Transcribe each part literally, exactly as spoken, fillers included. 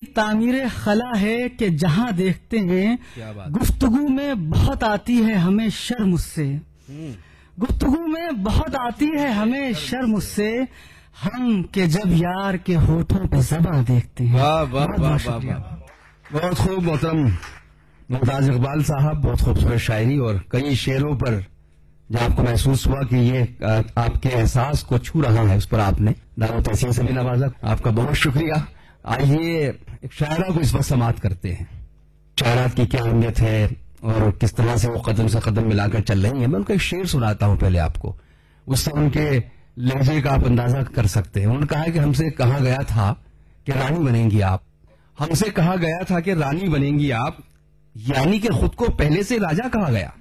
تعمیر خلا ہے کہ جہاں دیکھتے ہیں گفتگو میں بہت آتی ہے ہمیں شرم اس سے، گفتگو میں بہت آتی ہے ہمیں شرم اس سے، ہم کہ جب یار کے ہونٹوں پہ زباں دیکھتے ہیں۔ واہ واہ واہ واہ، بہت خوب محترم ممتاز اقبال صاحب، بہت خوبصورت شاعری اور کئی شعروں پر جہاں آپ کو محسوس ہوا کہ یہ آپ کے احساس کو چھو رہا ہے، اس پر آپ نے دار و تحسین سے بھی نوازا، آپ کا بہت شکریہ۔ آئیے ایک شاعرہ کو اس وقت سماعت کرتے ہیں، شاعرات کی کیا اہمیت ہے اور کس طرح سے وہ قدم سے قدم ملا کر چل رہی ہیں۔ میں ان کا ایک شعر سناتا ہوں پہلے آپ کو، اس سے ان کے لہجے کا آپ اندازہ کر سکتے ہیں۔ انہوں نے کہا کہ ہم سے کہا گیا تھا کہ رانی بنیں گی آپ، ہم سے کہا گیا تھا کہ رانی بنیں گی آپ، یعنی کہ خود کو پہلے سے راجا کہا گیا۔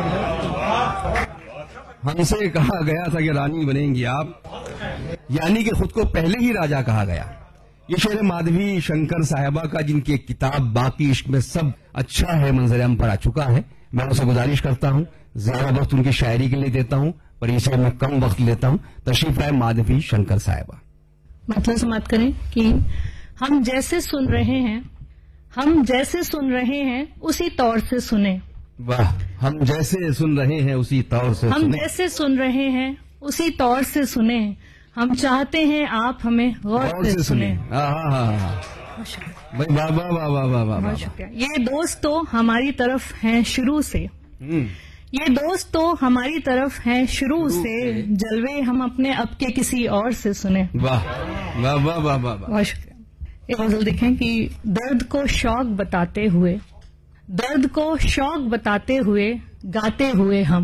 ہم سے کہا گیا تھا کہ رانی بنیں گی آپ، یعنی کہ خود کو پہلے ہی راجا کہا گیا۔ یہ شعر مادھوی شنکر صاحبہ کا، جن کی ایک کتاب باقی عشق میں سب اچھا ہے منظر عام پر آ چکا ہے۔ میں اسے گزارش کرتا ہوں زیادہ وقت ان کی شاعری کے لیے دیتا ہوں پر اسے میں کم وقت لیتا ہوں۔ تشریف لائے مادھوی شنکر صاحبہ۔ مطلب سماعت کریں کہ ہم جیسے سن رہے ہیں، ہم جیسے سن رہے ہیں اسی طور سے سنیں۔ واہ، ہم جیسے سن رہے ہیں اسی طور سے ہم سنیں۔ جیسے سن رہے ہیں اسی طور سے سنیں، ہم چاہتے ہیں آپ ہمیں غور سے سنیں۔ ہاں ہاں ہاں بھائی، واہ واہ واہ واہ واہ واہ۔ بہت شکریہ۔ یہ دوست تو ہماری طرف ہیں شروع سے، ہوں، یہ دوست تو ہماری طرف ہیں شروع سے، جلوے ہم اپنے اب کے کسی اور سے سنیں۔ واہ واہ واہ واہ واہ۔ بہت شکریہ۔ یہ غزل دیکھیں کہ درد کو شوق بتاتے ہوئے، درد کو شوق بتاتے ہوئے گاتے ہوئے ہم،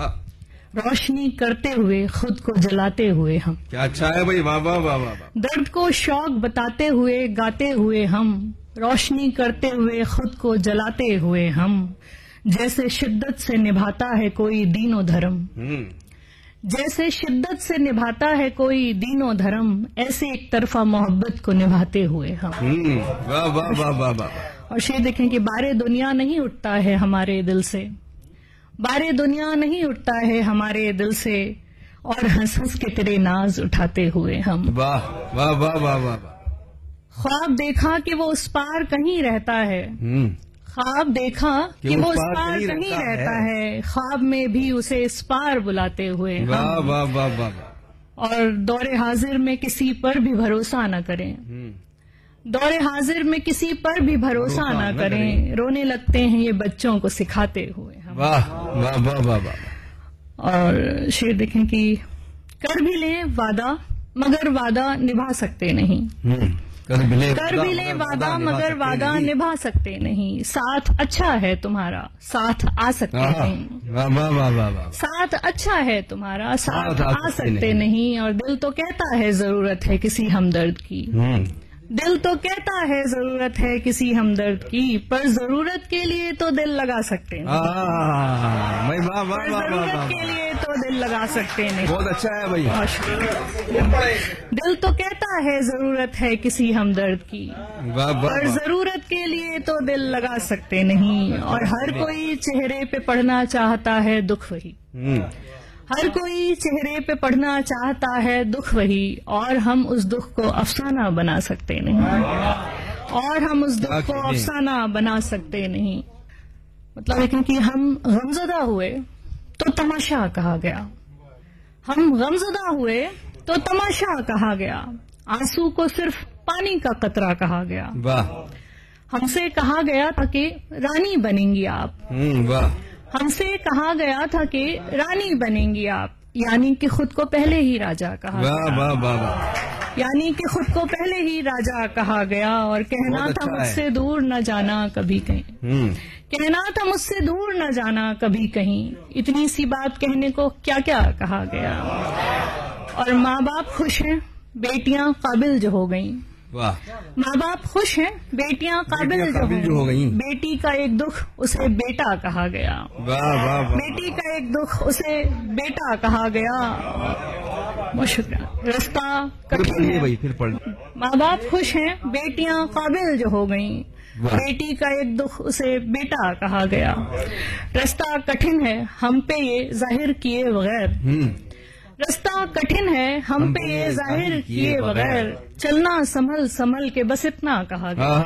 روشنی کرتے ہوئے خود کو جلاتے ہوئے ہم۔ کیا اچھا ہے بھائی، واہ واہ واہ واہ۔ درد کو شوق بتاتے ہوئے گاتے ہوئے ہم، روشنی کرتے ہوئے خود کو جلاتے ہوئے ہم، جیسے شدت سے نبھاتا ہے کوئی دین و دھرم، جیسے شدت سے نبھاتا ہے کوئی دین و دھرم، ایسے ایک طرفہ محبت کو نبھاتے ہوئے ہم۔ واہ واہ واہ واہ واہ۔ اور شعر دیکھیں کہ بارے دنیا نہیں اٹھتا ہے ہمارے دل سے، بارے دنیا نہیں اٹھتا ہے ہمارے دل سے، اور ہنس ہنس کے تیرے ناز اٹھاتے ہوئے ہم۔ واہ واہ واہ واہ واہ۔ خواب دیکھا کہ وہ اس پار کہیں رہتا ہے، خواب دیکھا کہ وہ اس پار کہیں رہتا ہے، خواب میں بھی اسے اس پار بلاتے ہوئے ہم۔ واہ واہ واہ واہ۔ اور دور حاضر میں کسی پر بھی بھروسہ نہ کریں، دور حاضر میں کسی پر بھی بھروسہ نہ کریں، رونے لگتے ہیں یہ بچوں کو سکھاتے ہوئے ہم۔ واہ واہ واہ واہ واہ۔ اور شعر دیکھیں کہ کر بھی لیں وعدہ مگر وعدہ نبھا سکتے نہیں، کر بھی لیں وعدہ مگر وعدہ نبھا سکتے نہیں، ساتھ اچھا ہے تمہارا ساتھ آ سکتے نہیں، واہ واہ واہ واہ۔ ساتھ اچھا ہے تمہارا ساتھ آ سکتے نہیں، اور دل تو کہتا ہے ضرورت ہے کسی ہمدرد کی، دل تو کہتا ہے ضرورت ہے کسی ہمدرد کی، پر ضرورت کے لیے تو دل لگا سکتے نہیں، پر ضرورت کے لیے تو دل لگا سکتے نہیں۔ بہت اچھا ہے بھائی۔ دل تو کہتا ہے ضرورت ہے کسی ہمدرد کی، پر ضرورت کے لیے تو دل لگا سکتے نہیں، اور ہر کوئی چہرے پہ پڑھنا چاہتا ہے دکھ وہی، ہر کوئی چہرے پہ پڑھنا چاہتا ہے دکھ وہی، اور ہم اس دکھ کو افسانہ بنا سکتے نہیں، اور ہم اس دکھ کو افسانہ بنا سکتے نہیں۔ مطلب ہے کہ ہم غمزدہ ہوئے تو تماشا کہا گیا، ہم غمزدہ ہوئے تو تماشا کہا گیا، آنسو کو صرف پانی کا قطرہ کہا گیا، ہم سے کہا گیا تھا کہ رانی بنیں گی آپ، ہم سے کہا گیا تھا کہ رانی بنیں گی آپ، یعنی کہ خود کو پہلے ہی راجا کہا گیا، یعنی کہ خود کو پہلے ہی راجا کہا گیا، اور کہنا تھا مجھ سے دور نہ جانا کبھی کہیں، کہنا تھا مجھ سے دور نہ جانا کبھی کہیں، اتنی سی بات کہنے کو کیا کیا کہا گیا، اور ماں باپ خوش ہیں بیٹیاں قابل جو ہو گئیں، ماں باپ خوش ہیں بیٹیاں قابل جو ہو گئیں، بیٹی کا ایک دکھ اسے بیٹا کہا گیا، بیٹی کا ایک دکھ اسے بیٹا کہا گیا۔ بہت شکریہ۔ رستہ کٹھن ہے، ماں باپ خوش ہیں بیٹیاں قابل جو ہو گئیں، بیٹی کا ایک دکھ اسے بیٹا کہا گیا، رستہ کٹھن ہے ہم پہ یہ ظاہر کیے بغیر، رستہ کٹھن ہے ہم پہ یہ ظاہر کیے بغیر، چلنا سنبھل سنبھل کے بس اتنا کہا گیا۔